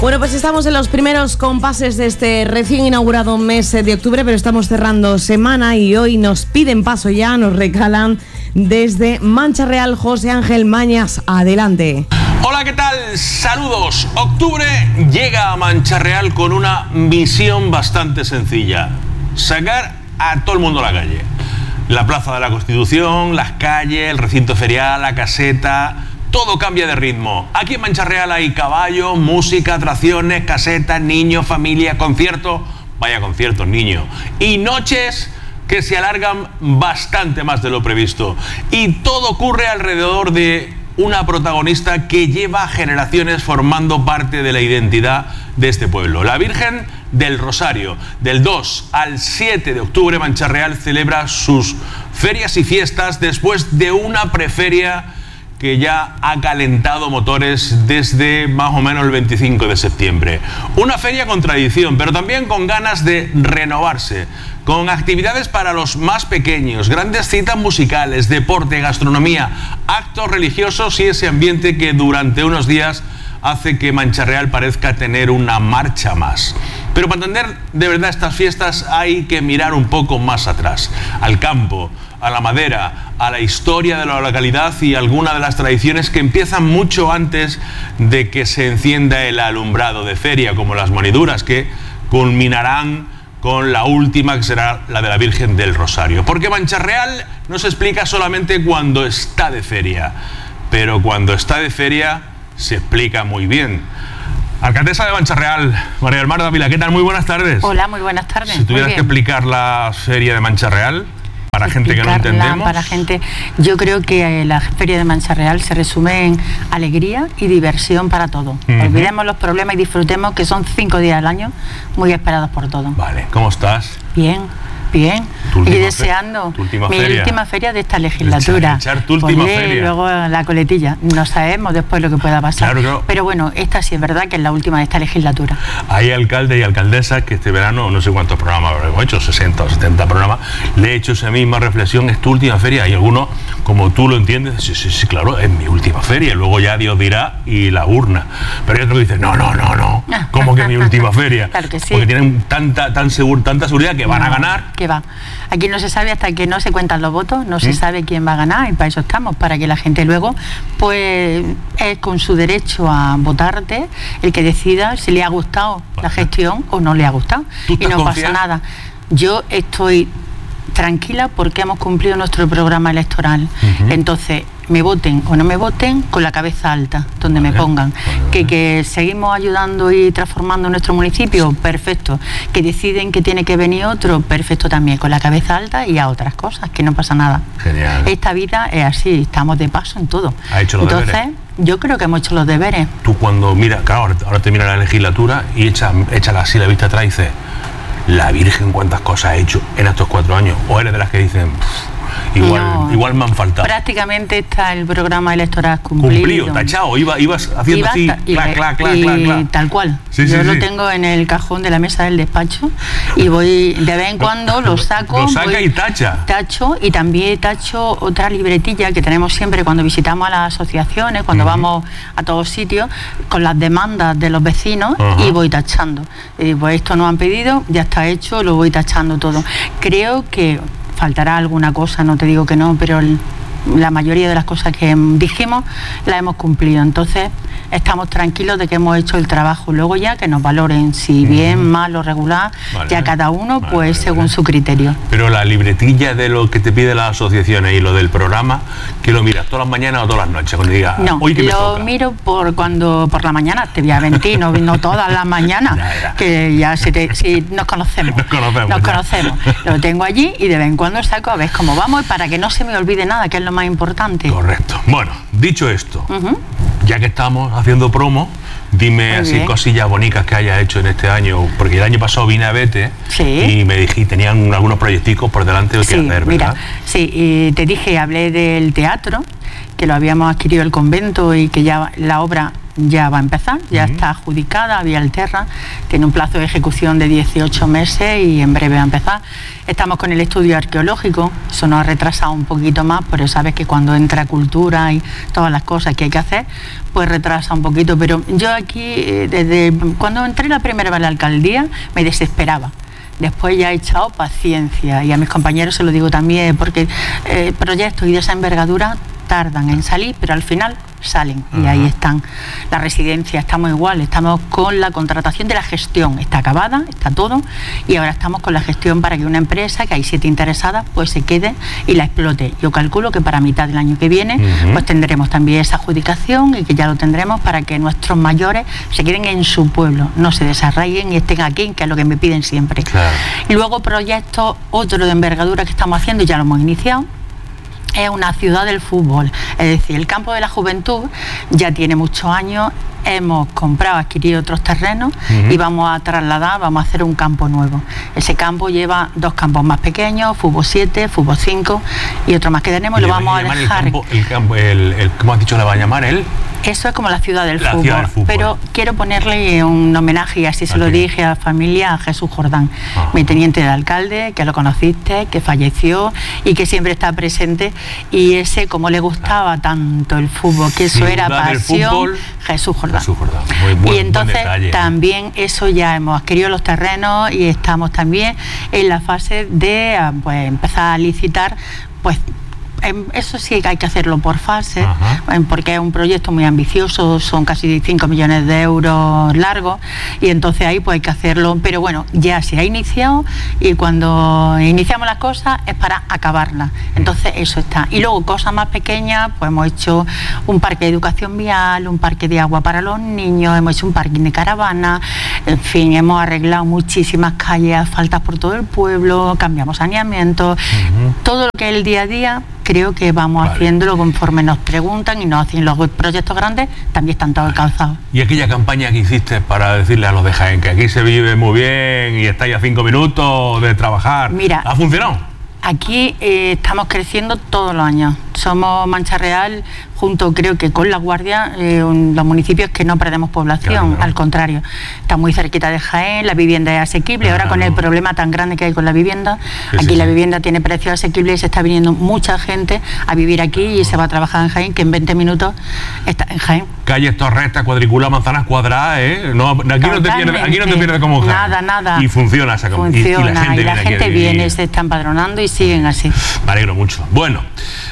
Bueno, pues estamos en los primeros compases de este recién inaugurado mes de octubre, pero estamos cerrando semana y hoy nos piden paso ya, nos recalan desde Mancha Real José Ángel Mañas. Adelante. Hola, ¿qué tal? Saludos. Octubre llega a Mancha Real con una misión bastante sencilla: sacar a todo el mundo a la calle. La Plaza de la Constitución, las calles, el recinto ferial, la caseta, todo cambia de ritmo. Aquí en Mancha Real hay caballos, música, atracciones, casetas, niños, familia, conciertos. Vaya conciertos, niños. Y noches que se alargan bastante más de lo previsto. Y todo ocurre alrededor de una protagonista que lleva generaciones formando parte de la identidad de este pueblo. La Virgen del Rosario. Del 2 al 7 de octubre, Mancha Real celebra sus ferias y fiestas después de una preferia que ya ha calentado motores desde más o menos el 25 de septiembre. Una feria con tradición, pero también con ganas de renovarse, con actividades para los más pequeños, grandes citas musicales, deporte, gastronomía, actos religiosos y ese ambiente que durante unos días hace que Mancha Real parezca tener una marcha más. Pero para entender de verdad estas fiestas hay que mirar un poco más atrás, al campo, a la madera, a la historia de la localidad y algunas de las tradiciones que empiezan mucho antes de que se encienda el alumbrado de feria, como las moniduras, que culminarán con la última, que será la de la Virgen del Rosario. Porque Mancha Real no se explica solamente cuando está de feria, pero cuando está de feria se explica muy bien. Alcaldesa de Mancha Real, María del Mar Dávila, ¿qué tal? Muy buenas tardes. Hola, muy buenas tardes. Si tuvieras que explicar la feria de Mancha Real para gente que no entendemos. Para gente, yo creo que la feria de Mancha Real se resume en alegría y diversión para todo. Olvidemos los problemas y disfrutemos, que son 5 días al año muy esperados por todos. Vale, ¿cómo estás? Bien. Y deseando mi última feria de esta legislatura. Echar tu última feria. Y luego la coletilla. No sabemos después lo que pueda pasar. Claro. Pero bueno, esta sí es verdad que es la última de esta legislatura. Hay alcaldes y alcaldesas que este verano, no sé cuántos programas habremos hecho, 60 o 70 programas, le he hecho esa misma reflexión: es tu última feria. Y algunos, como tú lo entiendes, sí, claro, es mi última feria. Luego ya Dios dirá y la urna. Pero hay otros que dicen, no. ¿Cómo que mi última feria? Claro que sí. Porque tienen tanta seguridad que van a ganar. Que va. Aquí no se sabe hasta que no se cuentan los votos, no se sabe quién va a ganar, y para eso estamos, para que la gente luego, pues, es con su derecho a votarte el que decida si le ha gustado la gestión o no le ha gustado. Y no pasa nada. Yo estoy tranquila porque hemos cumplido nuestro programa electoral. Entonces, me voten o no me voten, con la cabeza alta, donde me pongan. Que seguimos ayudando y transformando nuestro municipio, perfecto. Que deciden que tiene que venir otro, perfecto también, con la cabeza alta y a otras cosas, que no pasa nada. Genial. Esta vida es así, estamos de paso en todo. ¿Ha hecho los deberes? Yo creo que hemos hecho los deberes. Tú cuando miras, claro, ahora termina la legislatura y echa así la vista atrás y dices, la Virgen cuántas cosas ha hecho en estos 4 años, o eres de las que dicen, igual me han faltado. Prácticamente está el programa electoral cumplido, tachado, ibas haciendo así, clac. Tal cual. Yo lo tengo en el cajón de la mesa del despacho y voy de vez en cuando, lo saco. Lo saca y tacha. Tacho, y también tacho otra libretilla que tenemos siempre cuando visitamos a las asociaciones, cuando vamos a todos sitios, con las demandas de los vecinos, y voy tachando. Y pues esto nos han pedido, ya está hecho, lo voy tachando todo. Creo que faltará alguna cosa, no te digo que no, pero la mayoría de las cosas que dijimos las hemos cumplido. Entonces estamos tranquilos de que hemos hecho el trabajo. Luego ya que nos valoren, si bien, mal o regular, ya cada uno según su criterio. Pero la libretilla de lo que te pide las asociaciones y lo del programa, ¿que lo miras todas las mañanas o todas las noches? Cuando digas, no, hoy que me toca. Lo miro por la mañana, te voy a mentir, no todas las mañanas, que ya si nos conocemos. Nos conocemos. Lo tengo allí y de vez en cuando saco a ver cómo vamos, para que no se me olvide nada, que es lo más importante. Correcto. Bueno, dicho esto, ya que estamos haciendo promo, dime así cosillas bonitas que hayas hecho en este año, porque el año pasado vine a verte y me dijiste, tenían algunos proyecticos por delante que hacer, ¿verdad? Mira, y te dije, hablé del teatro, que lo habíamos adquirido el convento y que ya la obra ya va a empezar, ya está adjudicada, Vía Alterra, tiene un plazo de ejecución de 18 meses y en breve va a empezar. Estamos con el estudio arqueológico, eso nos ha retrasado un poquito más, pero sabes que cuando entra cultura y todas las cosas que hay que hacer, pues retrasa un poquito, pero yo aquí, desde cuando entré la primera vez a la alcaldía, me desesperaba. Después ya he echado paciencia y a mis compañeros se lo digo también, porque proyectos y de esa envergadura tardan en salir, pero al final salen y ahí están. La residencia estamos igual, estamos con la contratación de la gestión, está acabada, está todo, y ahora estamos con la gestión para que una empresa, que hay 7 interesadas, pues se quede y la explote. Yo calculo que para mitad del año que viene pues tendremos también esa adjudicación y que ya lo tendremos para que nuestros mayores se queden en su pueblo, no se desarraiguen y estén aquí, que es lo que me piden siempre. Claro. Y luego proyectos, otro de envergadura que estamos haciendo y ya lo hemos iniciado, es una ciudad del fútbol, es decir, el campo de la juventud ya tiene muchos años, hemos comprado, adquirido otros terrenos y vamos a trasladar, vamos a hacer un campo nuevo. Ese campo lleva 2 campos más pequeños, fútbol 7, fútbol 5 y otro más que tenemos y lo vamos a dejar. ¿Cómo has dicho le va a llamar él? Eso es como la ciudad del fútbol, pero quiero ponerle un homenaje, y así se lo dije a la familia, a Jesús Jordán, mi teniente de alcalde, que lo conociste, que falleció y que siempre está presente, y ese, como le gustaba tanto el fútbol, que eso era pasión, Jesús Jordán. Muy buen, y entonces buen detalle, también eso ya hemos adquirido los terrenos y estamos también en la fase de pues, empezar a licitar, pues eso sí que hay que hacerlo por fase, porque es un proyecto muy ambicioso, son casi 5 millones de euros largos, y entonces ahí pues hay que hacerlo, pero bueno, ya se ha iniciado y cuando iniciamos las cosas es para acabarlas, entonces eso está. Y luego cosas más pequeñas, pues hemos hecho un parque de educación vial, un parque de agua para los niños, hemos hecho un parking de caravana, en fin, hemos arreglado muchísimas calles, asfaltas por todo el pueblo, cambiamos saneamiento, todo lo que es el día a día. Creo que vamos haciéndolo conforme nos preguntan y nos hacen los proyectos grandes, también están todos calzados. ¿Y aquella campaña que hiciste para decirle a los de Jaén que aquí se vive muy bien y estáis a 5 minutos de trabajar? Mira, ¿ha funcionado? Aquí estamos creciendo todos los años. Somos Mancha Real, junto creo que con La Guardia, los municipios que no perdemos población, al contrario. Está muy cerquita de Jaén, la vivienda es asequible, ahora con el problema tan grande que hay con la vivienda, aquí la vivienda tiene precios asequibles y se está viniendo mucha gente a vivir aquí y se va a trabajar en Jaén, que en 20 minutos está en Jaén. Calles torrectas, cuadrículas, manzanas cuadradas, ¿eh? No, aquí no te pierdes como en Jaén. Nada. Y funciona esa campaña. Funciona, y la gente viene, se está empadronando y siguen así. Me alegro mucho. Bueno,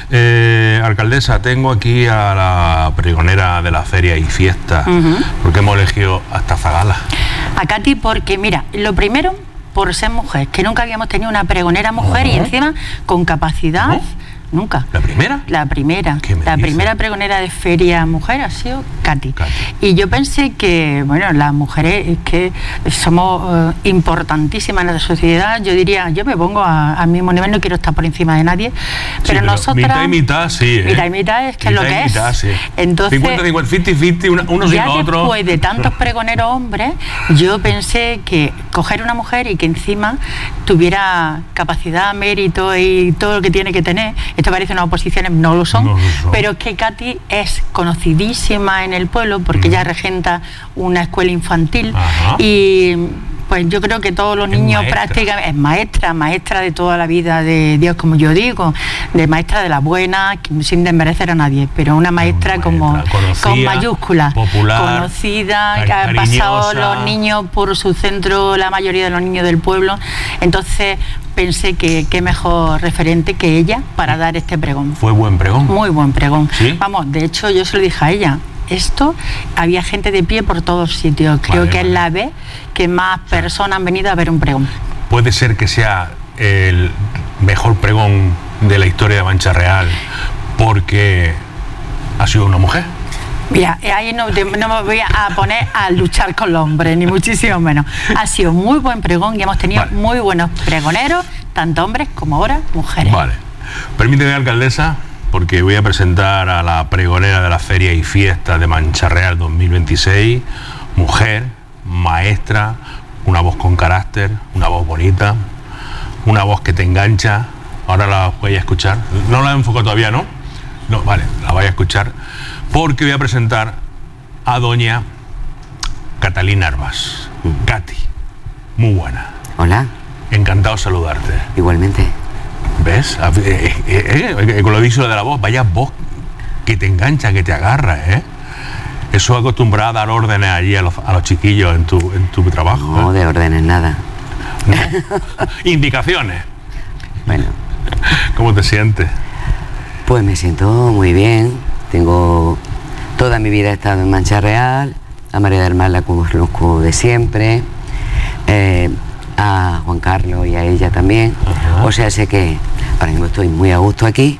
alcaldesa, tengo aquí a la pregonera de la feria y fiesta, porque hemos elegido hasta Zagala. A Katy, porque mira, lo primero, por ser mujer, que nunca habíamos tenido una pregonera mujer y encima con capacidad. ¿No? Nunca. ¿La primera? La primera. La primera pregonera de feria mujer ha sido Katy. Y yo pensé que, bueno, las mujeres es que somos importantísimas en la sociedad. Yo diría, yo me pongo al mismo nivel, no quiero estar por encima de nadie, pero nosotras... Mitad y mitad, sí. Mitad y mitad es que es lo que es. Mitad, sí. Entonces, 50-50, uno sin otro. Después de tantos pregoneros hombres, yo pensé que coger una mujer y que encima tuviera capacidad, mérito y todo lo que tiene que tener. Esto parece unas oposiciones, no lo son, pero es que Katy es conocidísima en el pueblo porque ella regenta una escuela infantil y pues yo creo que todos los niños prácticamente es maestra de toda la vida de Dios, como yo digo, de maestra de la buena, sin desmerecer a nadie, pero una maestra como con mayúsculas, popular, conocida, que han pasado los niños por su centro, la mayoría de los niños del pueblo, entonces pensé que qué mejor referente que ella para dar este pregón. ¿Fue buen pregón? Muy buen pregón. ¿Sí? Vamos, de hecho yo se lo dije a ella. Esto, había gente de pie por todos sitios. Creo que es la vez que más personas han venido a ver un pregón. ¿Puede ser que sea el mejor pregón de la historia de Mancha Real porque ha sido una mujer? Mira, ahí no me voy a poner a luchar con los hombres, ni muchísimo menos. Ha sido muy buen pregón y hemos tenido muy buenos pregoneros, tanto hombres como ahora mujeres. Vale. Permíteme, alcaldesa, porque voy a presentar a la pregonera de la Feria y Fiesta de Mancha Real 2026, mujer, maestra, una voz con carácter, una voz bonita, una voz que te engancha. Ahora la voy a escuchar. No la enfoco todavía, ¿no? No, vale, la voy a escuchar, porque voy a presentar a doña Catalina Arbas. Katy, muy buena. Hola. Encantado de saludarte. Igualmente. ¿Ves? Con lo dicho de la voz, vaya voz que te engancha, que te agarra, ¿eh? Eso acostumbrado a dar órdenes allí a los chiquillos en tu trabajo. No, de órdenes nada. No. Indicaciones. Bueno. ¿Cómo te sientes? Pues me siento muy bien. Toda mi vida he estado en Mancha Real. A María del Mar la conozco de siempre. A Juan Carlos y a ella también. Ajá. O sea, sé que ahora mismo estoy muy a gusto aquí.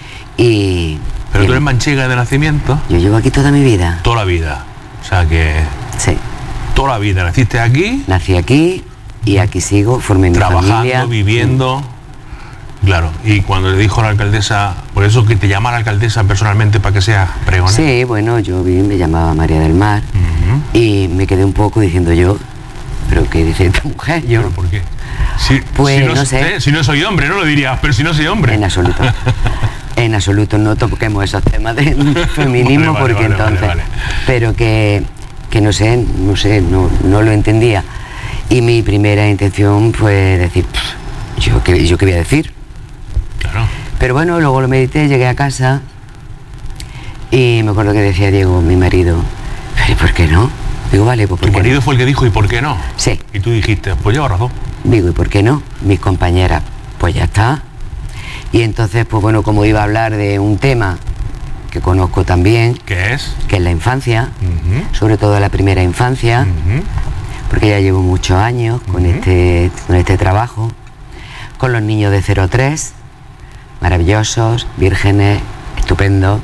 Pero tú eres manchega de nacimiento. Yo llevo aquí toda mi vida. Toda la vida. O sea que... Sí. Toda la vida. ¿Naciste aquí? Nací aquí y aquí sigo, formé mi familia. Trabajando, viviendo... Claro, y cuando le dijo a la alcaldesa, por eso que te llama la alcaldesa personalmente para que seas pregonera. Sí, bueno, yo me llamaba María del Mar y me quedé un poco diciendo yo, ¿pero qué dice esta mujer? Yo, ¿Pero por qué? Pues no sé. Si no soy hombre, no lo dirías, pero si no soy hombre. En absoluto. En absoluto no toquemos esos temas de feminismo porque entonces... Vale. Pero que no sé, no lo entendía. Y mi primera intención fue decir, ¿yo qué voy a decir? Claro. Pero bueno, luego lo medité, llegué a casa y me acuerdo que decía Diego, mi marido, ¿pero por qué no? Digo, vale, pues ¿por qué no? Tu marido fue el que dijo, ¿y por qué no? Sí. Y tú dijiste, pues lleva razón. Digo, ¿y por qué no? Mis compañeras, pues ya está. Y entonces, pues bueno, como iba a hablar de un tema que conozco también. ¿Qué es? Que es la infancia, sobre todo la primera infancia, porque ya llevo muchos años con este trabajo, con los niños de 0 a 3, maravillosos, vírgenes, estupendo.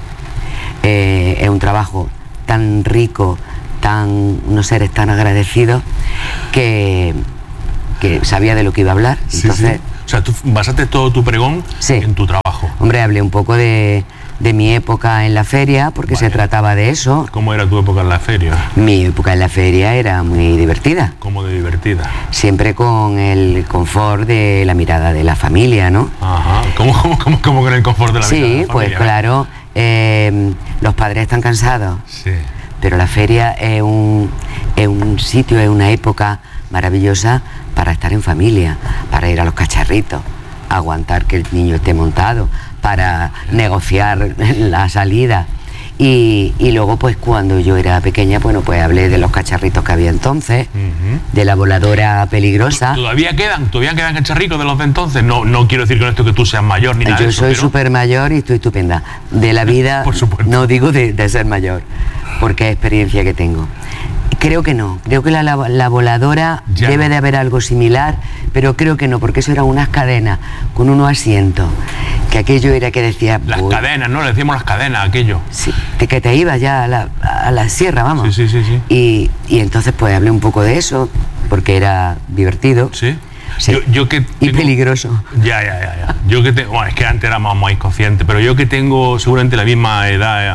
Es un trabajo tan rico, unos seres tan agradecidos que sabía de lo que iba a hablar. Sí, entonces, sí. O sea, tú basaste todo tu pregón en tu trabajo. Hombre, hablé un poco de mi época en la feria, porque se trataba de eso. ¿Cómo era tu época en la feria? Mi época en la feria era muy divertida. ¿Cómo de divertida? Siempre con el confort de la mirada de la familia, ¿no? Ajá. ¿Cómo con el confort de la mirada de la familia? Sí, pues claro, los padres están cansados. Sí. Pero la feria es un sitio, es una época maravillosa para estar en familia, para ir a los cacharritos, aguantar que el niño esté montado, para negociar la salida. Y luego, pues cuando yo era pequeña, bueno, pues hablé de los cacharritos que había entonces, de la voladora peligrosa. ¿Todavía quedan cacharritos de los de entonces? No quiero decir con esto que tú seas mayor ni nada de eso. Yo soy súper mayor y estoy estupenda. De la vida, por supuesto. No digo de ser mayor, porque es experiencia que tengo. Creo que no, creo que la voladora debe de haber algo similar, pero creo que no, porque eso eran unas cadenas con unos asientos, que aquello era que decía... Las cadenas, ¿no? Le decíamos las cadenas, aquello. Sí, que te ibas ya a la sierra, vamos. Sí. Y entonces pues hablé un poco de eso, porque era divertido. Sí. Sí. Y peligroso. Ya. Yo que tengo... Bueno, es que antes era más inconsciente, pero yo que tengo seguramente la misma edad...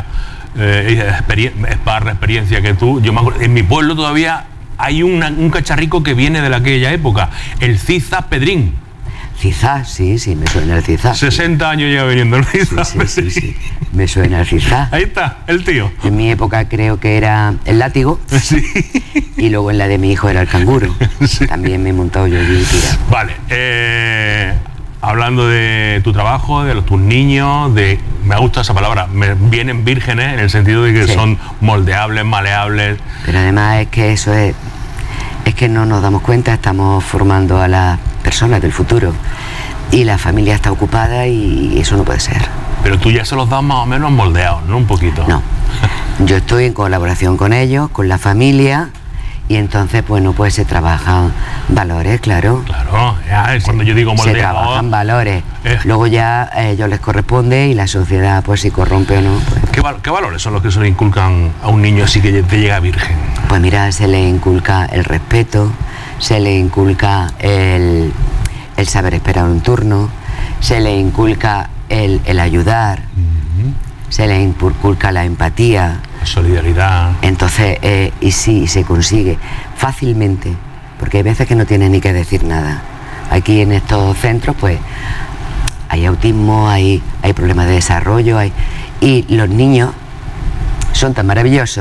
es barra experiencia que tú. Yo me acuerdo, en mi pueblo todavía hay un cacharrico que viene de aquella época, el Cizas Pedrín. Cizas, sí, me suena el Cizas. 60 años lleva viniendo el Cizas. Sí, me suena el Cizas. Ahí está, el tío. En mi época creo que era el látigo. Sí. Y luego en la de mi hijo era el canguro. Sí. También me he montado yo allí y tirado. Vale, hablando de tu trabajo, de tus niños, me gusta esa palabra, vienen vírgenes en el sentido de que son moldeables, maleables. Pero además es que eso es que no nos damos cuenta, estamos formando a las personas del futuro y la familia está ocupada y eso no puede ser. Pero tú ya se los das más o menos moldeados, ¿no? Un poquito. No, yo estoy en colaboración con ellos, con la familia. Y entonces, bueno, pues se trabajan valores, claro. Claro, cuando yo digo moldeado... Se trabajan valores. Luego ya a ellos les corresponde y la sociedad, pues si corrompe o no... Pues... ¿Qué valores son los que se le inculcan a un niño así que te llega virgen? Pues mira, se le inculca el respeto, se le inculca el saber esperar un turno, se le inculca el ayudar, se le inculca la empatía... solidaridad. Entonces, y sí, se consigue fácilmente, porque hay veces que no tienes ni que decir nada. Aquí en estos centros, pues, hay autismo, hay problemas de desarrollo, y los niños son tan maravillosos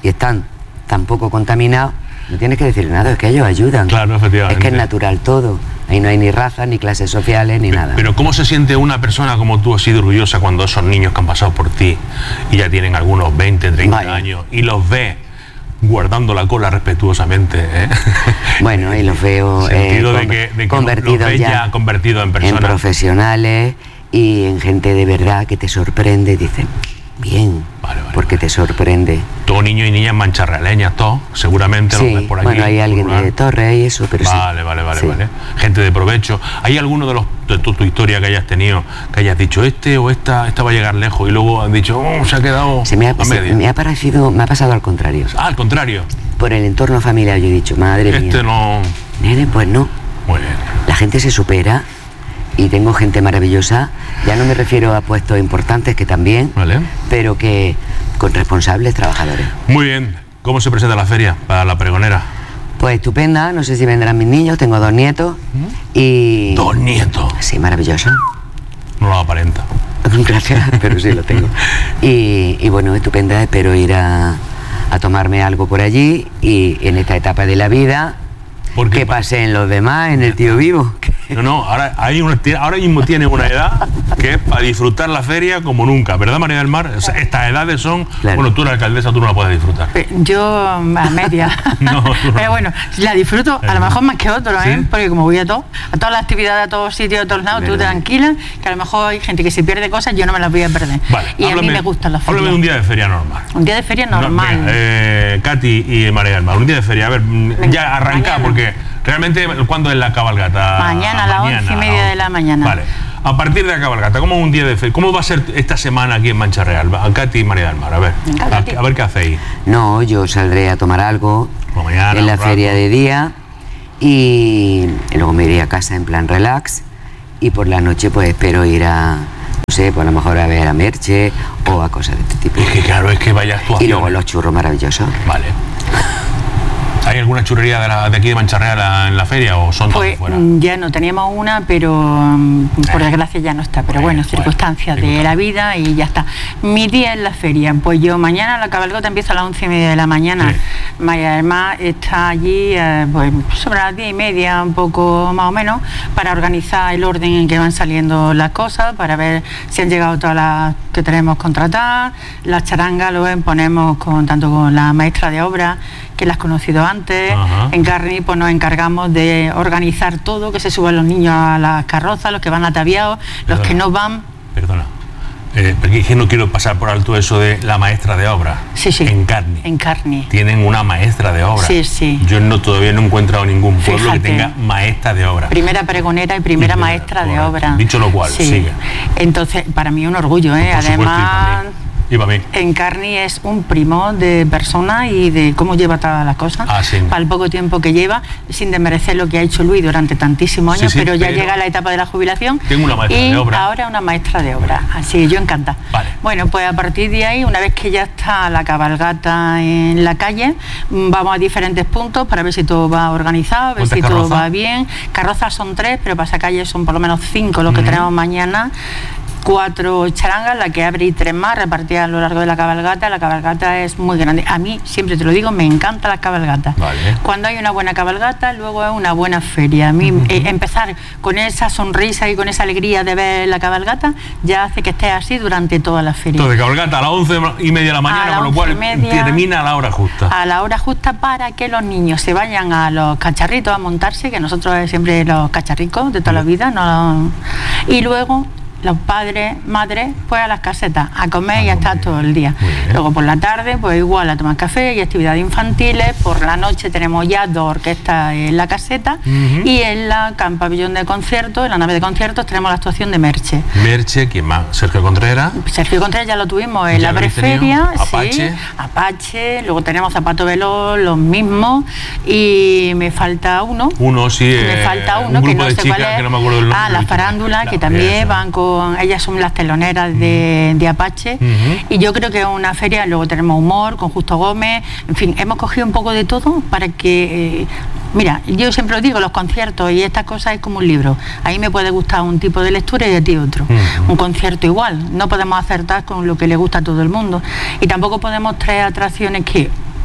y están tan poco contaminados, no tienes que decir nada, es que ellos ayudan. Claro, efectivamente. Es que es natural todo. Ahí no hay ni razas, ni clases sociales, ni nada. Pero ¿cómo se siente una persona como tú así de orgullosa cuando esos niños que han pasado por ti y ya tienen algunos 20, 30 años y los ves guardando la cola respetuosamente? Bueno, y los veo convertidos ya convertidos en personas, en profesionales y en gente de verdad que te sorprende y dicen, bien, porque te sorprende. Todo niño y niñas mancharealeñas, todos, seguramente sí, los ves por aquí. Bueno, hay alguien de Torres y eso, pero vale, sí. Vale. Gente de provecho. ¿Hay alguno de tu historia que hayas tenido, que hayas dicho, este o esta va a llegar lejos, y luego han dicho, se ha quedado a medio? Me ha pasado al contrario. Ah, al contrario. Por el entorno familiar yo he dicho, madre mía. No. Nene, pues no. Muy bien. La gente se supera. Y tengo gente maravillosa, ya no me refiero a puestos importantes, que también, pero que con responsables trabajadores. Muy bien. ¿Cómo se presenta la feria para la pregonera? Pues estupenda, no sé si vendrán mis niños, tengo 2 nietos y... ¿2 nietos? Sí, maravilloso. No lo aparenta. Gracias, pero sí lo tengo. Y bueno, estupenda, espero ir a tomarme algo por allí y en esta etapa de la vida... Que pasen los demás en el tío vivo. No, ahora mismo tiene una edad que es para disfrutar la feria como nunca, ¿verdad, María del Mar? O sea, estas edades son... Claro. Bueno, tú la alcaldesa, tú no la puedes disfrutar. Yo a media. No, pero bueno, la disfruto a lo mejor más que otros, ¿eh? ¿Sí? Porque como voy a todas las actividades, a todos sitios, a todos lados, tú tranquila, que a lo mejor hay gente que se pierde cosas, yo no me las voy a perder. Vale, y a mí me gustan las ferias. Háblame de un día de feria normal. Un día de feria normal. No, venga, Katy y María del Mar, un día de feria. A ver, ya arranca, porque... Realmente, ¿cuándo es la cabalgata? Mañana a las 11:30 de la mañana. Vale. A partir de la cabalgata, ¿cómo un día de feria? ¿Cómo va a ser esta semana aquí en Mancha Real? Katy y María del Mar, a ver qué hacéis. No, yo saldré a tomar algo mañana, en la feria de día y luego me iré a casa en plan relax y por la noche pues espero ir a... No sé, pues a lo mejor a ver a Merche o a cosas de este tipo. Es que claro, es que vaya actuación. Y luego los churros maravillosos. Vale. ¿Hay alguna churrería de aquí de Mancha Real en la feria o son todas fuera? Ya no, teníamos una, pero por desgracia ya no está. Pero bueno, circunstancias de la vida y ya está. Mi día en la feria, pues yo mañana la cabalgata empieza a las 11:30 de la mañana. Sí. María del Mar está allí pues sobre las 10:30, un poco más o menos, para organizar el orden en que van saliendo las cosas, para ver si han llegado todas las que tenemos contratadas. Las charangas lo ponemos tanto con la maestra de obra, que la has conocido antes. Ajá. En Carni pues nos encargamos de organizar todo, que se suban los niños a las carrozas, los que van ataviados, los que no van. Perdona, porque es que no quiero pasar por alto eso de la maestra de obra. Sí. En Carni. En Carni. Tienen una maestra de obra. Sí. Yo todavía no he encontrado ningún pueblo que tenga maestra de obra. Primera pregonera y primera maestra de obra. Dicho lo cual, sigue. Entonces, para mí es un orgullo, además... Y para mí. En Carni es un primo de persona y de cómo lleva todas las cosas, para el poco tiempo que lleva, sin desmerecer lo que ha hecho Luis durante tantísimos años, pero ya llega la etapa de la jubilación. Tengo una maestra de obra. Ahora una maestra de obra, así que yo encanta. Vale. Bueno, pues a partir de ahí, una vez que ya está la cabalgata en la calle, vamos a diferentes puntos para ver si todo va organizado, ver si todo va bien. Carrozas son 3, pero pasacalles son por lo menos 5 los que tenemos mañana. 4 charangas, la que abre y 3 más repartidas a lo largo de la cabalgata. La cabalgata es muy grande. A mí, siempre te lo digo, me encantan las cabalgatas. Vale. Cuando hay una buena cabalgata, luego es una buena feria. A mí empezar con esa sonrisa y con esa alegría de ver la cabalgata ya hace que estés así durante toda la feria. Entonces, cabalgata a las 11:30 de la mañana, con lo cual termina a la hora justa. A la hora justa para que los niños se vayan a los cacharritos a montarse, que nosotros siempre los cacharricos de toda la vida. Y luego... los padres, madres, pues a las casetas, a comer y a estar todo el día. Luego por la tarde, pues igual a tomar café y actividades infantiles. Por la noche tenemos ya 2 orquestas en la caseta y en la pabellón de conciertos, en la nave de conciertos, tenemos la actuación de Merche. Merche, ¿quién más? Sergio Contreras. Sergio Contreras ya lo tuvimos en la preferia. Apache. Sí, Apache, luego tenemos Zapato Veloz, los mismos, y me falta uno. Me falta uno, que no sé cuál es. Que no me acuerdo el nombre. Las farándulas, que también van con... Ellas son las teloneras de Apache y yo creo que es una feria. Luego tenemos humor con Justo Gómez, en fin, hemos cogido un poco de todo para que mira, yo siempre lo digo, los conciertos y estas cosas es como un libro. A mí me puede gustar un tipo de lectura y a ti otro. Un concierto igual, no podemos acertar con lo que le gusta a todo el mundo y tampoco podemos traer atracciones que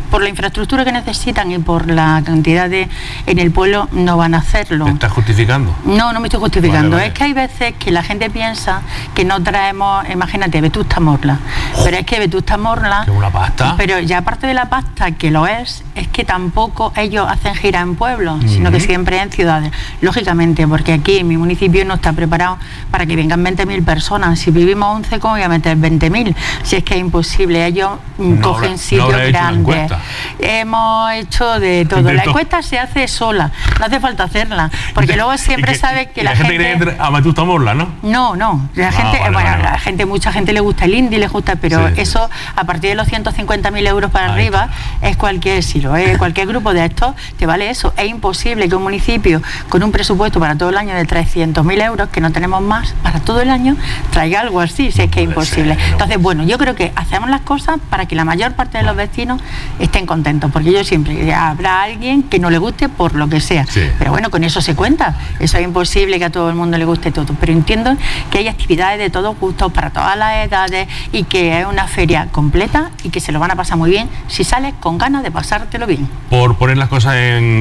por la infraestructura que necesitan y por la cantidad en el pueblo, no van a hacerlo. ¿Te estás justificando? No me estoy justificando. Vale. Es que hay veces que la gente piensa que no traemos, imagínate, Vetusta Morla. Pero es que Vetusta Morla... ¿Que una pasta? Pero ya aparte de la pasta, que lo es que tampoco ellos hacen gira en pueblos, sino que siempre en ciudades. Lógicamente, porque aquí en mi municipio no está preparado para que vengan 20.000 personas. Si vivimos 11, ¿cómo voy a meter 20.000? Si es que es imposible. Ellos cogen sitios grandes. Hemos hecho de todo. La encuesta se hace sola, no hace falta hacerla, porque luego siempre sabe que la gente quiere a Vetusta Morla, ¿no? No. La gente, mucha gente le gusta el indie, le gusta, pero eso a partir de los 150.000 euros para arriba es cualquier cualquier grupo de estos te vale eso. Es imposible que un municipio con un presupuesto para todo el año de 300.000 euros, que no tenemos más para todo el año, traiga algo así, si es que es imposible. Entonces, bueno, yo creo que hacemos las cosas para que la mayor parte de los vecinos estén contentos, porque yo siempre habrá alguien que no le guste por lo que sea, pero bueno, con eso se cuenta. Eso es imposible que a todo el mundo le guste todo, pero entiendo que hay actividades de todos gustos para todas las edades y que es una feria completa y que se lo van a pasar muy bien si sales con ganas de pasártelo bien. Por poner las cosas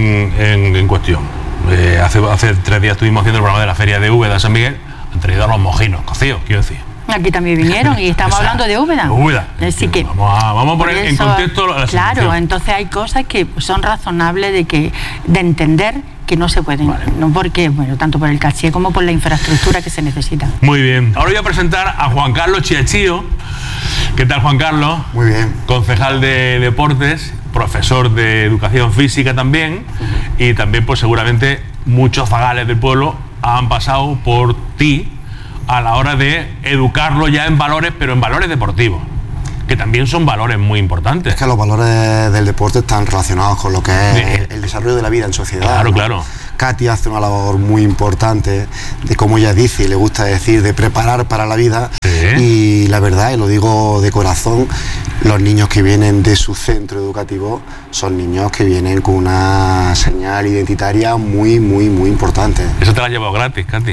en cuestión, hace 3 días estuvimos haciendo el programa de la feria de Úbeda, San Miguel. Han traído a los mojinos cocidos, quiero decir. Aquí también vinieron y estamos hablando de Úbeda. Así que vamos a poner en contexto la situación. Claro, entonces hay cosas que son razonables de entender que no se pueden, no porque, tanto por el caché como por la infraestructura que se necesita. Muy bien. Ahora voy a presentar a Juan Carlos Chiachío. ¿Qué tal, Juan Carlos? Muy bien. Concejal de Deportes, profesor de Educación Física también, y también, pues seguramente, muchos zagales del pueblo han pasado por ti a la hora de educarlo ya en valores, pero en valores deportivos, que también son valores muy importantes. Es que los valores del deporte están relacionados con lo que es el desarrollo de la vida en sociedad. Claro, ¿no? claro. Katy hace una labor muy importante de, como ella dice y le gusta decir, de preparar para la vida. Y la verdad, y lo digo de corazón, los niños que vienen de su centro educativo son niños que vienen con una señal identitaria muy, muy, muy importante. Eso te lo has llevado gratis, Katy.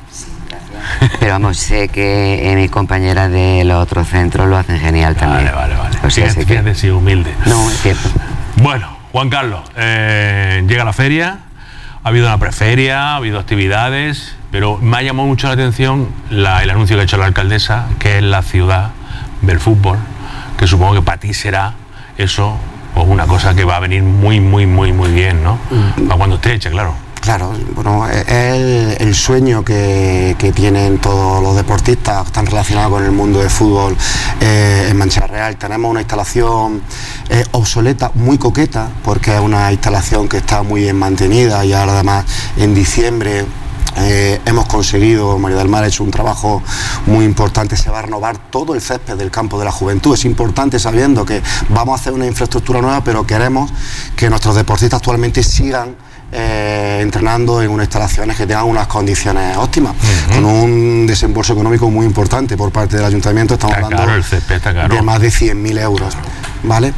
Pero vamos, sé que mis compañeras de los otros centros lo hacen genial también. Vale. O sea, fíjate, sí, humilde. No, es cierto. Bueno, Juan Carlos, llega la feria, ha habido una preferia, ha habido actividades, pero me ha llamado mucho la atención el anuncio que ha hecho la alcaldesa, que es la ciudad del fútbol, que supongo que para ti será eso, pues una cosa que va a venir muy, muy, muy, muy bien, ¿no? Para cuando esté hecha, claro. Claro, bueno, es el sueño que tienen todos los deportistas que están relacionados con el mundo del fútbol en Mancha Real. Tenemos una instalación obsoleta, muy coqueta, porque es una instalación que está muy bien mantenida y ahora además en diciembre hemos conseguido, María del Mar ha hecho un trabajo muy importante, se va a renovar todo el césped del campo de la juventud. Es importante sabiendo que vamos a hacer una infraestructura nueva, pero queremos que nuestros deportistas actualmente sigan entrenando en unas instalaciones que tengan unas condiciones óptimas, con un desembolso económico muy importante por parte del ayuntamiento. Estamos hablando de más de 100.000 euros, ¿vale?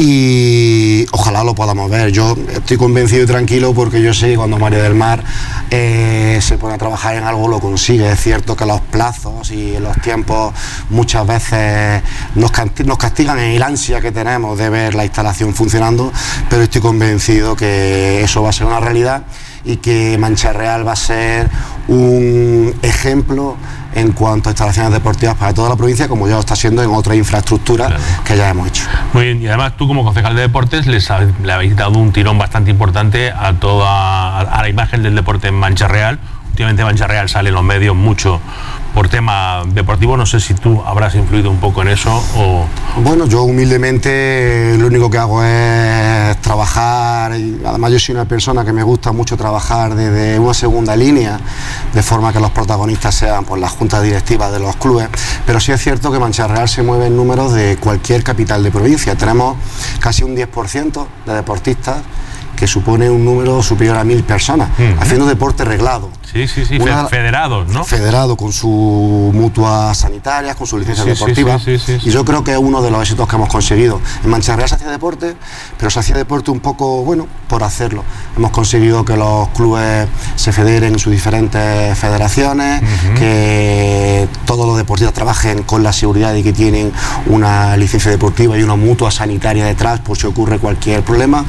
Y ojalá lo podamos ver. Yo estoy convencido y tranquilo porque yo sé que cuando María del Mar se pone a trabajar en algo lo consigue. Es cierto que los plazos y los tiempos muchas veces nos castigan en el ansia que tenemos de ver la instalación funcionando, pero estoy convencido que eso va a ser una realidad y que Mancha Real va a ser un ejemplo en cuanto a instalaciones deportivas para toda la provincia, como ya lo está siendo en otras infraestructuras que ya hemos hecho. Muy bien, y además tú como concejal de deportes le habéis dado un tirón bastante importante a la imagen del deporte en Mancha Real. Últimamente Mancha Real sale en los medios mucho por tema deportivo, no sé si tú habrás influido un poco en eso o... Bueno, yo humildemente lo único que hago es trabajar, y además yo soy una persona que me gusta mucho trabajar desde una segunda línea, de forma que los protagonistas sean pues las juntas directivas de los clubes, pero sí es cierto que Mancha Real se mueve en números de cualquier capital de provincia. Tenemos casi un 10% de deportistas que supone un número superior a 1000 personas, haciendo deporte reglado. Sí, federados, ¿no? Federado, con sus mutuas sanitarias, con sus licencias deportivas. Y yo creo que es uno de los éxitos que hemos conseguido. En Mancha Real se hacía deporte, pero se hacía deporte un poco, bueno, por hacerlo. Hemos conseguido que los clubes se federen en sus diferentes federaciones, que todos los deportistas trabajen con la seguridad de que tienen una licencia deportiva y una mutua sanitaria detrás por si ocurre cualquier problema.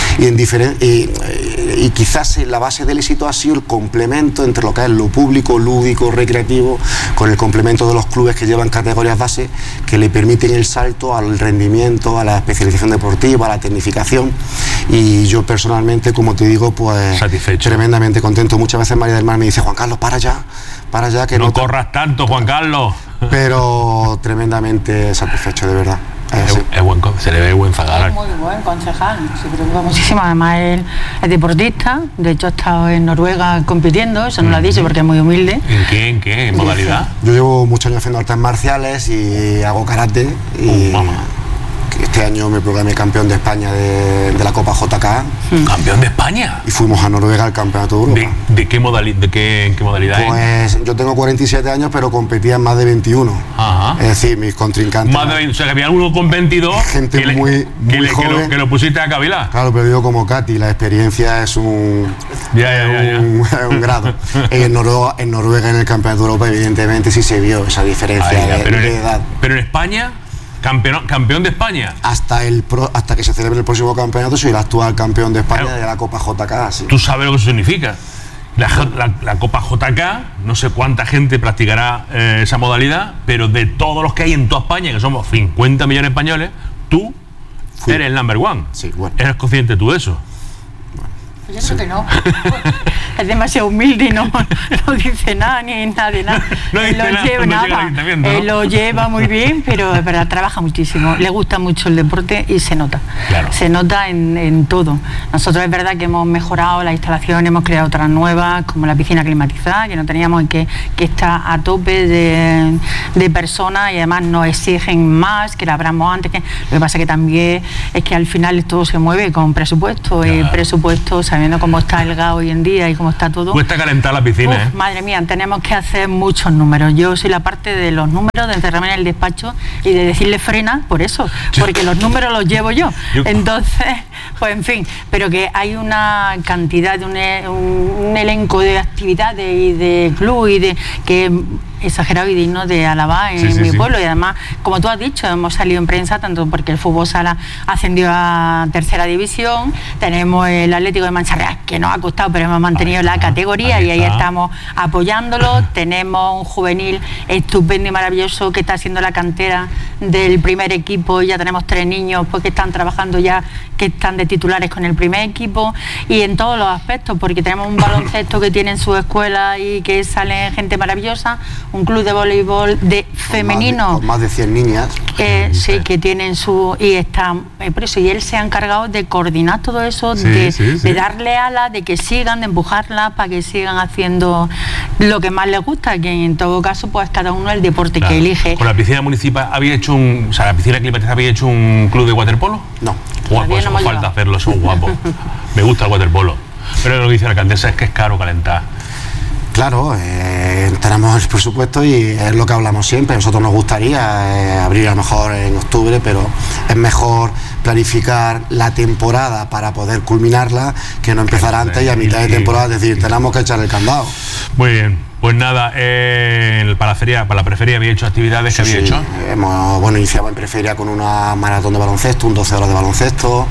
Y quizás la base del éxito ha sido el complemento entre lo que es lo público, lúdico, recreativo, con el complemento de los clubes que llevan categorías base que le permiten el salto al rendimiento, a la especialización deportiva, a la tecnificación. Y yo personalmente, como te digo, pues satisfecho, tremendamente contento. Muchas veces María del Mar me dice: Juan Carlos, para ya, que no corras tanto, Juan Carlos. Pero tremendamente satisfecho, de verdad. Se le ve buen zagal. Es muy buen concejal, se preocupa muchísimo. Además, él es deportista, de hecho ha estado en Noruega compitiendo, eso no lo ha dicho porque es muy humilde. ¿En qué? ¿En modalidad? Yo llevo muchos años haciendo artes marciales y hago karate. Este año me proclamé campeón de España de la Copa JK. ¿Campeón de España? Y fuimos a Noruega al Campeonato de Europa. ¿En qué modalidad? Pues yo tengo 47 años, pero competía en más de 21. Ajá. Es decir, mis contrincantes. Más de 20, o sea, que había uno con 22. Gente muy joven. Que lo pusiste a cavilar. Claro, pero yo como Katy, la experiencia es un grado. En Noruega, en el Campeonato de Europa, evidentemente sí se vio esa diferencia de edad. Pero en España, campeón de España. Hasta que se celebre el próximo campeonato, soy el actual campeón de España de la Copa JK. Sí. ¿Tú sabes lo que eso significa? La Copa JK, no sé cuánta gente practicará esa modalidad, pero de todos los que hay en toda España, que somos 50 millones de españoles, tú eres el number one. Sí, bueno. ¿Eres consciente tú de eso? Yo creo que no. Es demasiado humilde y no dice nada ni nada de nada. Él lo lleva muy bien, pero es verdad, trabaja muchísimo. Le gusta mucho el deporte y se nota. Claro. Se nota en todo. Nosotros es verdad que hemos mejorado la instalación, hemos creado otras nuevas, como la piscina climatizada, que no teníamos, y que está a tope de personas, y además nos exigen más, que la abramos antes. Lo que pasa que también es que al final todo se mueve con presupuesto, y presupuesto, sabiendo cómo está el gas hoy en día y cómo está todo. Cuesta calentar la piscina. Madre mía, tenemos que hacer muchos números. Yo soy la parte de los números, de encerrarme en el despacho y de decirle frena, por eso, porque los números los llevo yo. Entonces, pues en fin, pero que hay una cantidad, de un elenco de actividades y de club y de que exagerado y digno de alabar en mi pueblo. Y además, como tú has dicho, hemos salido en prensa tanto porque el fútbol sala ascendió a tercera división, tenemos el Atlético de Mancha Real, que nos ha costado, pero hemos mantenido la categoría, y ahí estamos apoyándolo. Tenemos un juvenil estupendo y maravilloso que está haciendo la cantera del primer equipo, y ya tenemos 3 niños pues que están trabajando ya, que están de titulares con el primer equipo, y en todos los aspectos, porque tenemos un baloncesto que tiene en su escuela y que sale gente maravillosa, un club de voleibol femenino con más de 100 niñas que tienen su, y está por eso, y él se ha encargado de coordinar todo eso, de darle alas, de que sigan, de empujarlas para que sigan haciendo lo que más les gusta, que en todo caso pues cada uno el deporte que elige. ¿Con la piscina municipal había hecho la piscina climatizada había hecho un club de waterpolo? No. Guapo, eso falta hacerlo, son guapos. Me gusta el waterpolo, pero lo que dice la alcaldesa es que es caro calentar. Claro, tenemos el presupuesto y es lo que hablamos siempre. A nosotros nos gustaría abrir a lo mejor en octubre, pero es mejor planificar la temporada para poder culminarla que no empezar antes y a mitad de temporada, es decir, tenemos que echar el candado. Muy bien. Pues nada, para la preferia había hecho actividades que había hecho. Iniciamos en preferia con una maratón de baloncesto, un 12 horas de baloncesto.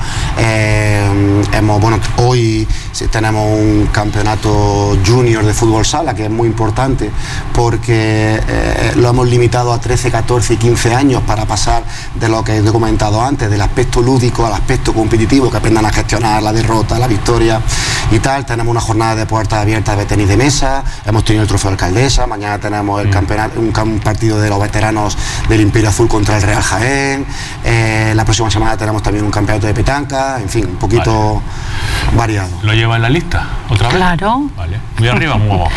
Hoy tenemos un campeonato junior de fútbol sala, que es muy importante porque lo hemos limitado a 13, 14 y 15 años para pasar de lo que he comentado antes, del aspecto lúdico al aspecto competitivo, que aprendan a gestionar la derrota, la victoria y tal. Tenemos una jornada de puertas abiertas de tenis de mesa, hemos tenido el trofeo Alcaldesa, mañana tenemos el campeonato, un partido de los veteranos del Imperio Azul contra el Real Jaén, la próxima semana tenemos también un campeonato de petanca, en fin, un poquito variado. ¿Lo lleva en la lista otra vez? Claro. Vale. Muy arriba, muy abajo.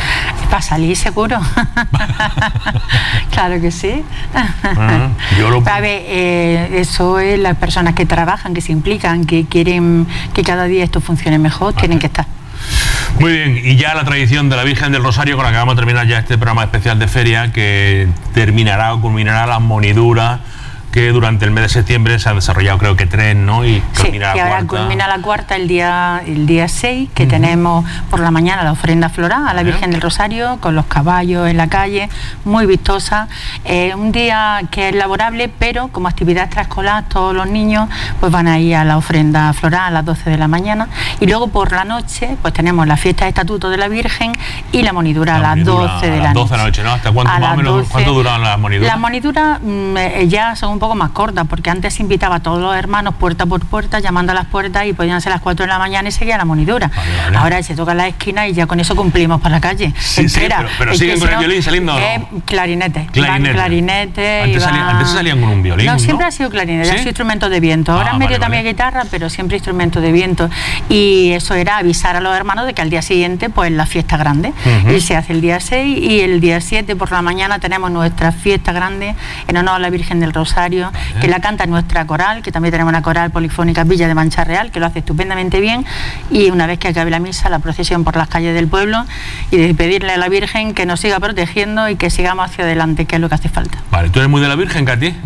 Para salir seguro. Claro que sí. A ver, eso es las personas que trabajan, que se implican, que quieren que cada día esto funcione mejor, tienen que estar. Muy bien, y ya la tradición de la Virgen del Rosario, con la que vamos a terminar ya este programa especial de feria, que terminará o culminará la monidura, que durante el mes de septiembre se han desarrollado, creo que 3, ¿no? Y culmina la cuarta. Culmina la cuarta el día 6, que tenemos por la mañana la ofrenda floral a la Virgen del Rosario, con los caballos en la calle, muy vistosa. Un día que es laborable, pero como actividad extraescolar, todos los niños pues van a ir a la ofrenda floral a las 12 de la mañana. Y luego por la noche, pues tenemos la fiesta de estatuto de la Virgen y la monidura a las 12 de la noche. 12 de la noche, ¿no? ¿Hasta cuánto, más o menos, cuánto duraban las moniduras? Las moniduras ya son un poco más cortas, porque antes se invitaba a todos los hermanos puerta por puerta, llamando a las puertas, y podían ser las 4 de la mañana y seguía la monidura. Vale. Ahora se toca la esquina y ya con eso cumplimos para la calle. Sí, pero siguen con el violín saliendo, ¿no? Clarinete. Antes salían con un violín, No, siempre ha sido clarinete, ha sido instrumento de viento. Ahora en medio también guitarra, pero siempre instrumento de viento. Y eso era avisar a los hermanos de que al día siguiente, pues la fiesta grande. Y se hace el día 6, y el día 7 por la mañana tenemos nuestra fiesta grande en honor a la Virgen del Rosario, que la canta nuestra coral, que también tenemos una coral polifónica Villa de Mancha Real, que lo hace estupendamente bien. Y una vez que acabe la misa, la procesión por las calles del pueblo, y de pedirle a la Virgen que nos siga protegiendo y que sigamos hacia adelante, que es lo que hace falta. Vale, ¿tú eres muy de la Virgen, Katy?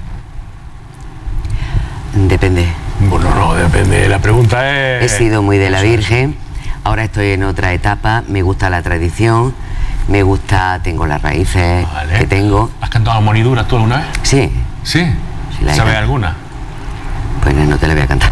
Depende. Bueno, no, depende. La pregunta es... He sido muy de la Virgen, ahora estoy en otra etapa, me gusta la tradición, me gusta, tengo las raíces que tengo. ¿Has cantado moniduras tú alguna vez? Sí. ¿Sí? ¿Sabes alguna? Pues no te la voy a cantar.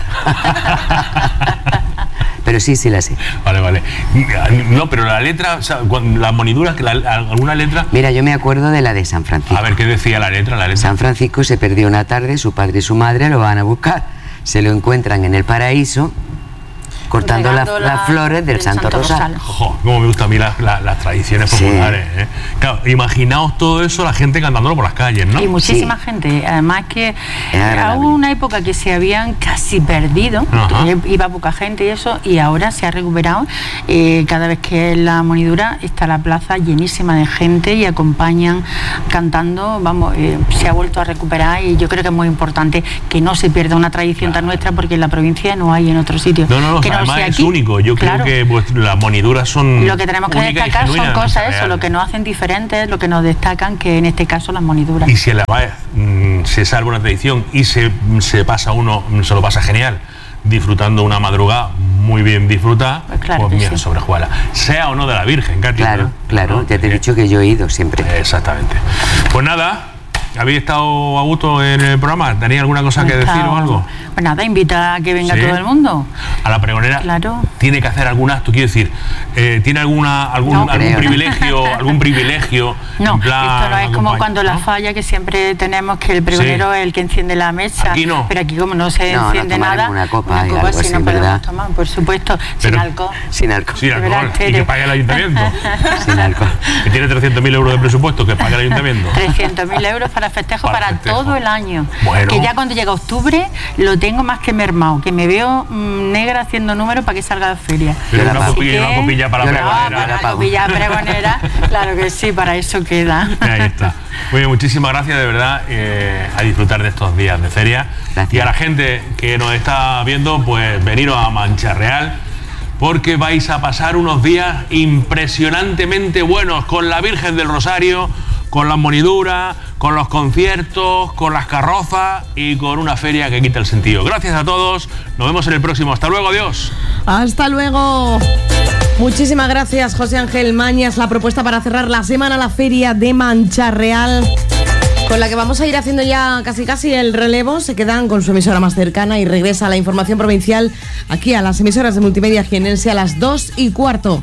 Pero sí la sé. Vale. No, pero la letra, o sea, las moniduras, alguna letra... Mira, yo me acuerdo de la de San Francisco. A ver, ¿qué decía la letra? San Francisco se perdió una tarde, su padre y su madre lo van a buscar. Se lo encuentran en el paraíso, cortando las flores del Santo Rosal. Cómo me gustan a mí las tradiciones populares, ¿eh? Claro, imaginaos todo eso, la gente cantándolo por las calles, ¿no? Y muchísima gente, además que hubo una época que se habían casi perdido, iba poca gente y eso, y ahora se ha recuperado. Cada vez que es la monidura está la plaza llenísima de gente y acompañan cantando, se ha vuelto a recuperar, y yo creo que es muy importante que no se pierda una tradición tan nuestra, porque en la provincia no hay en otro sitio. Además es único. Yo creo que las moniduras son... Lo que tenemos que destacar son cosas, eso, lo que nos hacen diferentes, lo que nos destacan, que en este caso las moniduras. Y si en la vez se salva una tradición y se pasa uno, se lo pasa genial, disfrutando una madrugada muy bien disfrutada, pues mira, sobrejuela. Sea o no de la Virgen, Katy. Claro, ya te he dicho que yo he ido siempre. Exactamente. Pues nada... ¿Habéis estado a gusto en el programa? ¿Tenéis alguna cosa que decir o algo? Pues nada, invita a que venga todo el mundo. A la pregonera. Claro. ¿Tiene que hacer algún acto? Quiero decir, ¿tiene algún privilegio? No, en plan, esto no es como cuando la falla, que siempre tenemos que el pregonero es el que enciende la mesa. Aquí no. Pero aquí como no se enciende nada, una copa si no podemos tomar, por supuesto, sin alcohol. Sin alcohol. Y que pague el ayuntamiento. Sin alcohol. Que tiene 300.000 euros de presupuesto, que pague el ayuntamiento. 300.000 euros para festejo para todo el año. Bueno. Que ya cuando llega octubre lo tengo más que mermado, que me veo negra haciendo números para que salga de feria. Pero una copilla para la pregonera. Una copilla pregonera, claro que sí, para eso queda. Ahí está. Muy bien, muchísimas gracias, de verdad, a disfrutar de estos días de feria. Gracias. Y a la gente que nos está viendo, pues veniros a Mancha Real, porque vais a pasar unos días impresionantemente buenos con la Virgen del Rosario, con las moniduras, con los conciertos, con las carrozas y con una feria que quita el sentido. Gracias a todos, nos vemos en el próximo. Hasta luego, adiós. Hasta luego. Muchísimas gracias, José Ángel Mañas. La propuesta para cerrar la semana, la feria de Mancha Real, con la que vamos a ir haciendo ya casi el relevo. Se quedan con su emisora más cercana y regresa la información provincial aquí a las emisoras de Multimedia Jienense a las 2:15.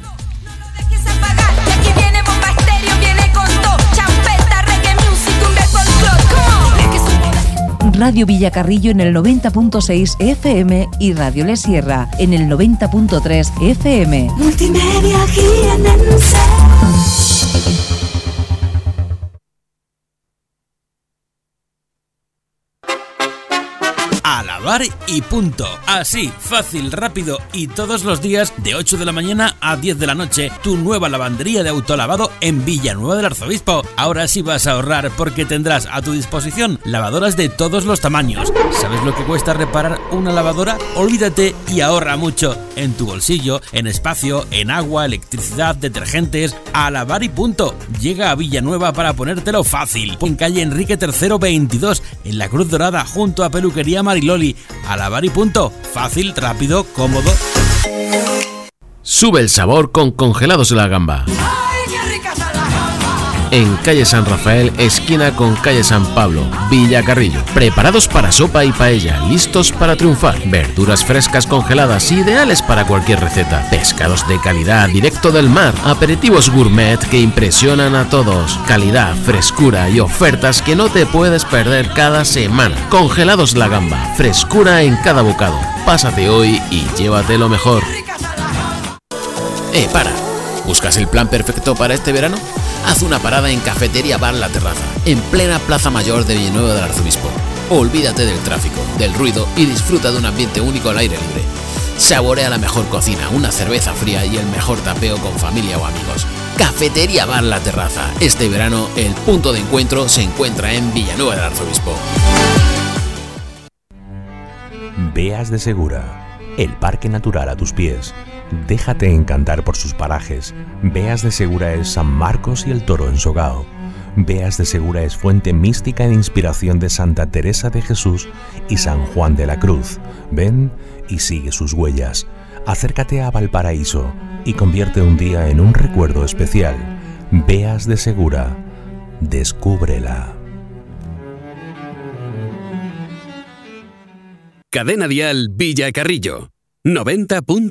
Radio Villacarrillo en el 90.6 FM y Radio Le Sierra en el 90.3 FM. Multimedia Jienense. A lavar y punto. Así, fácil, rápido y todos los días de 8 de la mañana a 10 de la noche tu nueva lavandería de autolavado en Villanueva del Arzobispo. Ahora sí vas a ahorrar porque tendrás a tu disposición lavadoras de todos los tamaños. ¿Sabes lo que cuesta reparar una lavadora? Olvídate y ahorra mucho. En tu bolsillo, en espacio, en agua, electricidad, detergentes. A lavar y punto. Llega a Villanueva para ponértelo fácil. En calle Enrique III 22, en la Cruz Dorada, junto a Peluquería Mariloli. A lavar y punto. Fácil, rápido, cómodo. Sube el sabor con Congelados La Gamba. En calle San Rafael, esquina con calle San Pablo, Villa Carrillo. Preparados para sopa y paella, listos para triunfar. Verduras frescas congeladas, ideales para cualquier receta. Pescados de calidad, directo del mar. Aperitivos gourmet que impresionan a todos. Calidad, frescura y ofertas que no te puedes perder cada semana. Congelados La Gamba, frescura en cada bocado. Pásate hoy y llévate lo mejor. Para. ¿Buscas el plan perfecto para este verano? Haz una parada en Cafetería Bar La Terraza, en plena Plaza Mayor de Villanueva del Arzobispo. Olvídate del tráfico, del ruido y disfruta de un ambiente único al aire libre. Saborea la mejor cocina, una cerveza fría y el mejor tapeo con familia o amigos. Cafetería Bar La Terraza. Este verano el punto de encuentro se encuentra en Villanueva del Arzobispo. Beas de Segura, el parque natural a tus pies. Déjate encantar por sus parajes. Beas de Segura es San Marcos y el Toro en Sogao. Beas de Segura es fuente mística e inspiración de Santa Teresa de Jesús y San Juan de la Cruz. Ven y sigue sus huellas. Acércate a Valparaíso y convierte un día en un recuerdo especial. Beas de Segura. Descúbrela. Cadena Dial Villa Carrillo 90.3.